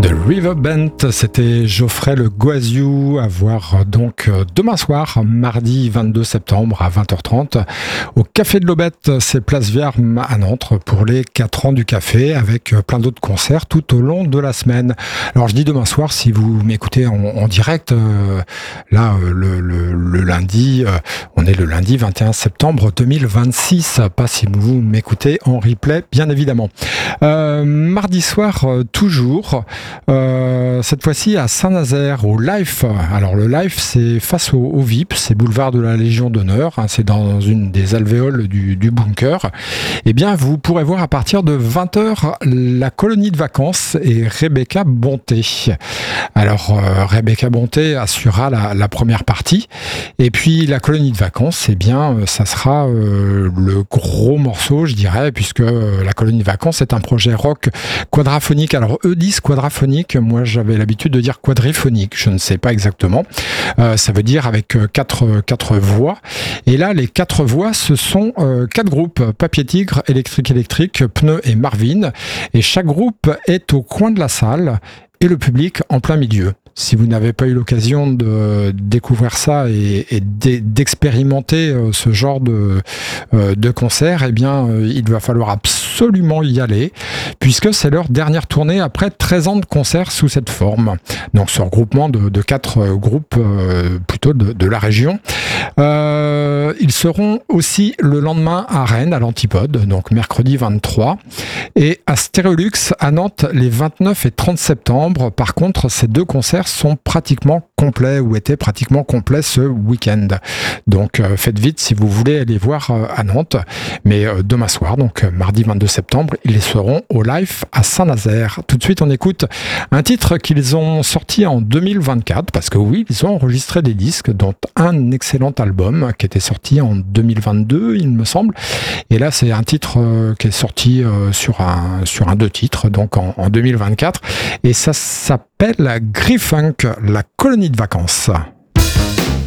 The River Bend, c'était Geoffrey Le Goasiou à voir donc demain soir, mardi 22 septembre à 20h30 au Café de l'Aubette, c'est Place Vierme à Nantes pour les 4 ans du café avec plein d'autres concerts tout au long de la semaine. Alors je dis demain soir si vous m'écoutez en direct, le lundi, on est le lundi 21 septembre 2026, pas si vous m'écoutez en replay bien évidemment. Mardi soir toujours, cette fois-ci à Saint-Nazaire au Life. Alors le Life c'est face au VIP, c'est boulevard de la Légion d'honneur, c'est dans une des alvéoles du bunker. Eh bien vous pourrez voir à partir de 20h la colonie de vacances et Rebecca Bonté. Alors Rebecca Bonté assurera la première partie et puis la colonie de vacances, eh bien ça sera le gros morceau je dirais, puisque la colonie de vacances est un projet rock quadraphonique. Alors eux disent quadraphonique, moi j'avais l'habitude de dire quadriphonique, je ne sais pas exactement. Ça veut dire avec quatre voix. Et là les 4 voix ce sont 4 groupes, Papier Tigre, Électrique, Pneu et Marvin. Et chaque groupe est au coin de la salle et le public en plein milieu. Si vous n'avez pas eu l'occasion de découvrir ça et d'expérimenter ce genre de concert, eh bien, il va falloir absolument y aller, puisque c'est leur dernière tournée après 13 ans de concerts sous cette forme. Donc, ce regroupement de 4 groupes plutôt de la région. Ils seront aussi le lendemain à Rennes, à l'Antipode, donc mercredi 23, et à Stéréolux à Nantes les 29 et 30 septembre. Par contre, ces 2 concerts sont pratiquement complets ou étaient pratiquement complets ce week-end. Donc faites vite si vous voulez aller voir à Nantes. Mais demain soir, donc mardi 22 septembre, ils seront au Live à Saint-Nazaire. Tout de suite, on écoute un titre qu'ils ont sorti en 2024, parce que oui, ils ont enregistré des disques, dont un excellent album qui était sorti en 2022, il me semble. Et là, c'est un titre qui est sorti sur un 2 titres, donc en 2024. Et ça s'appelle Griffunk, la colonie de vacances.